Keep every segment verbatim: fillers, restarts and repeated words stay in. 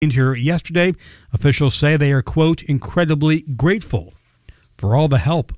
Here yesterday, officials say they are, quote, incredibly grateful for all the help.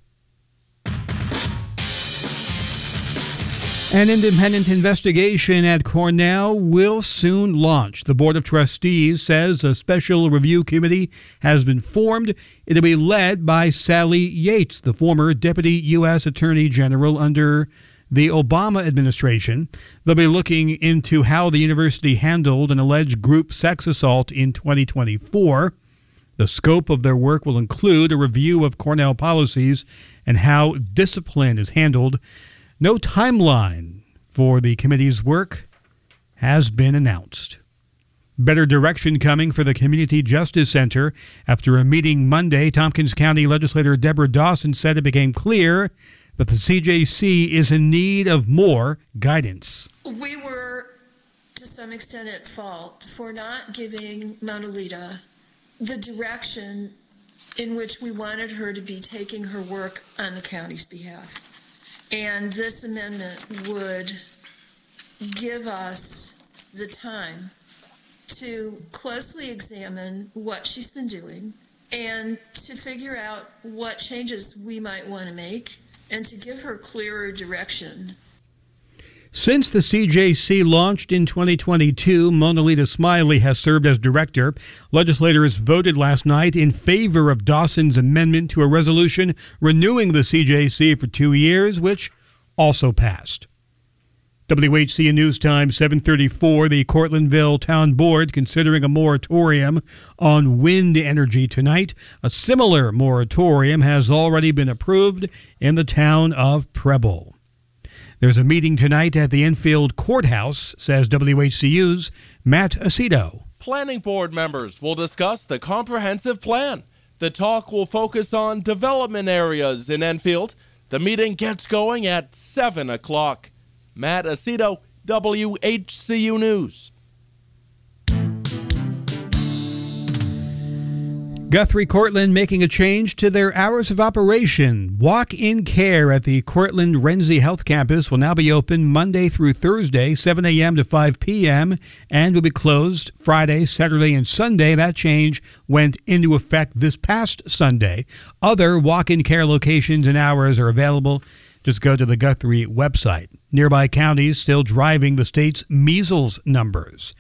An independent investigation at Cornell will soon launch. The Board of Trustees says a special review committee has been formed. It'll be led by Sally Yates, the former Deputy U S Attorney General under the Obama administration. They'll be looking into how the university handled an alleged group sex assault in twenty twenty-four. The scope of their work will include a review of Cornell policies and how discipline is handled. No timeline for the committee's work has been announced. Better direction coming for the Community Justice Center. After a meeting Monday, Tompkins County Legislator Deborah Dawson said it became clear that the C J C is in need of more guidance. We were, to some extent, at fault for not giving Monalita the direction in which we wanted her to be taking her work on the county's behalf. And this amendment would give us the time to closely examine what she's been doing and to figure out what changes we might want to make and to give her clearer direction. Since the C J C launched in twenty twenty-two, Monalita Smiley has served as director. Legislators voted last night in favor of Dawson's amendment to a resolution renewing the C J C for two years, which also passed. W H C N News Time, seven thirty-four. The Cortlandville Town Board considering a moratorium on wind energy tonight. A similar moratorium has already been approved in the town of Preble. There's a meeting tonight at the Enfield Courthouse, says W H C U's Matt Aceto. Planning board members will discuss the comprehensive plan. The talk will focus on development areas in Enfield. The meeting gets going at seven o'clock. Matt Aceto, W H C U News. Guthrie Cortland making a change to their hours of operation. Walk-in care at the Cortland Renzi Health Campus will now be open Monday through Thursday, seven a.m. to five p.m., and will be closed Friday, Saturday, and Sunday. That change went into effect this past Sunday. Other walk-in care locations and hours are available. Just go to the Guthrie website. Nearby counties still driving the state's measles numbers.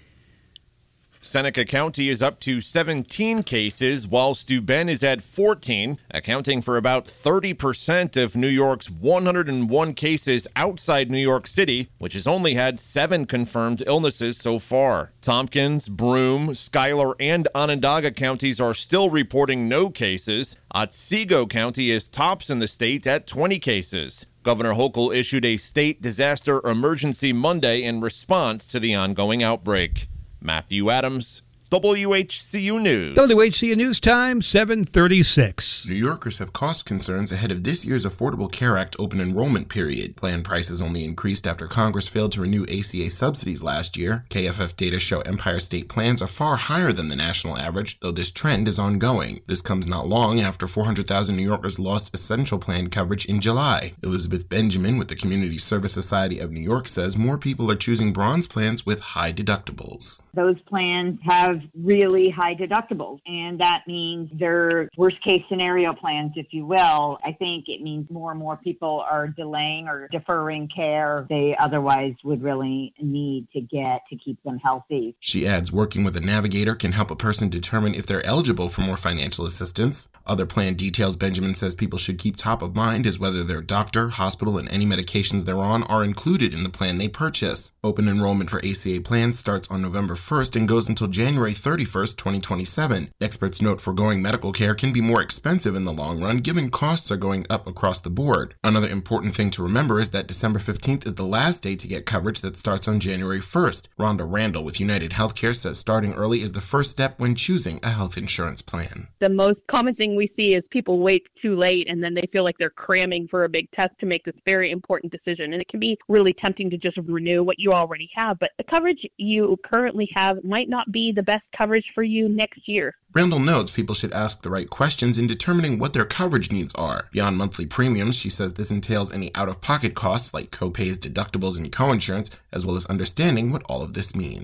Seneca County is up to seventeen cases, while Steuben is at fourteen, accounting for about thirty percent of New York's one hundred one cases outside New York City, which has only had seven confirmed illnesses so far. Tompkins, Broome, Schuyler, and Onondaga counties are still reporting no cases. Otsego County is tops in the state at twenty cases. Governor Hochul issued a state disaster emergency Monday in response to the ongoing outbreak. Matthew Adams, W H C U News. W H C U News Time, seven thirty-six. New Yorkers have cost concerns ahead of this year's Affordable Care Act open enrollment period. Plan prices only increased after Congress failed to renew A C A subsidies last year. K F F data show Empire State plans are far higher than the national average, though this trend is ongoing. This comes not long after four hundred thousand New Yorkers lost essential plan coverage in July. Elizabeth Benjamin with the Community Service Society of New York says more people are choosing bronze plans with high deductibles. Those plans have really high deductibles, and that means they're worst-case scenario plans, if you will. I think it means more and more people are delaying or deferring care they otherwise would really need to get to keep them healthy. She adds working with a navigator can help a person determine if they're eligible for more financial assistance. Other plan details Benjamin says people should keep top of mind is whether their doctor, hospital, and any medications they're on are included in the plan they purchase. Open enrollment for A C A plans starts on November first and goes until January thirty-first, twenty twenty-seven. Experts note foregoing medical care can be more expensive in the long run, given costs are going up across the board. Another important thing to remember is that December fifteenth is the last day to get coverage that starts on January first. Rhonda Randall with United Healthcare says starting early is the first step when choosing a health insurance plan. The most common thing we see is people wait too late and then they feel like they're cramming for a big test to make this very important decision. And it can be really tempting to just renew what you already have, but the coverage you currently have might not be the best coverage for you next year. Randall notes people should ask the right questions in determining what their coverage needs are. Beyond monthly premiums, she says this entails any out-of-pocket costs like co-pays, deductibles, and coinsurance, as well as understanding what all of this means.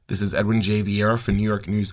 This is Edwin J. Vieira for New York News